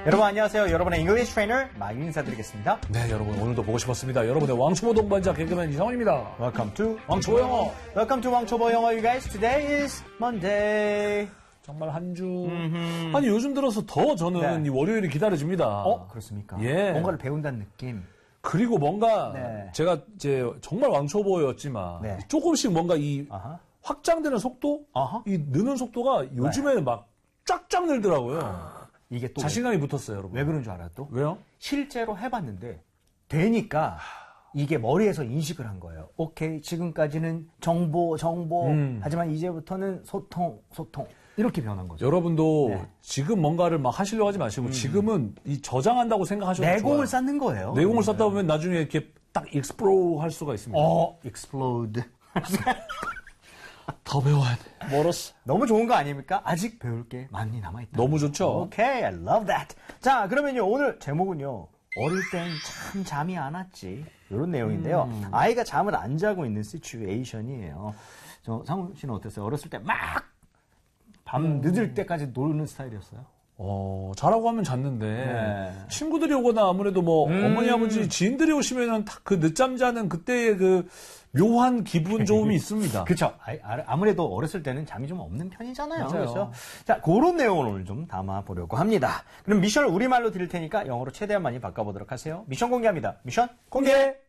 여러분 안녕하세요. 여러분의 잉글리시 트레이너 마유 인사드리겠습니다. 네, 여러분 오늘도 보고 싶었습니다. 여러분의 왕초보 동반자 개그맨 이상원입니다. Welcome to 왕초보 영어. Welcome to 왕초보 영어. You guys, today is Monday. 정말 한 주. 아니 요즘 들어서 더 저는 네. 이 월요일이 기다려집니다. 그렇습니까? 예. 뭔가를 배운다는 느낌. 그리고 뭔가 네. 제가 이제 정말 왕초보였지만 네. 조금씩 뭔가 이 아하. 확장되는 속도, 아하. 이 느는 속도가 요즘에는 막 쫙쫙 늘더라고요. 이게 또 자신감이 붙었어요, 여러분. 왜 그런 줄 알아 또? 왜요? 실제로 해봤는데 되니까 이게 머리에서 인식을 한 거예요. 오케이, 지금까지는 정보. 하지만 이제부터는 소통. 이렇게 변한 거죠. 여러분도 네. 지금 뭔가를 막 하시려고 하지 마시고 지금은 이 저장한다고 생각하셔도 내공을 좋아요. 쌓는 거예요. 내공을 쌓다 보면 나중에 이렇게 딱 익스플로우 할 수가 있습니다. explode. 더 배워야 돼. 멀었어. 너무 좋은 거 아닙니까? 아직 배울 게 많이 남아있다. 너무 좋죠. 오케이, I love that. 자, 그러면요, 오늘 제목은요, 어릴 땐 참 잠이 안 왔지. 이런 내용인데요. 아이가 잠을 안 자고 있는 시츄에이션이에요. 상훈 씨는 어땠어요? 어렸을 때 막 밤 늦을 때까지 노는 스타일이었어요? 자라고 하면 잤는데 네. 친구들이 오거나 아무래도 뭐 어머니 아버지 지인들이 오시면은 딱 그 늦잠 자는 그때의 그 묘한 기분 좋음이 있습니다. 그쵸. 아무래도 어렸을 때는 잠이 좀 없는 편이잖아요. 맞아요. 그렇죠? 자, 그런 내용을 오늘 좀 담아보려고 합니다. 그럼 미션을 우리말로 드릴 테니까 영어로 최대한 많이 바꿔보도록 하세요. 미션 공개합니다. 미션 공개!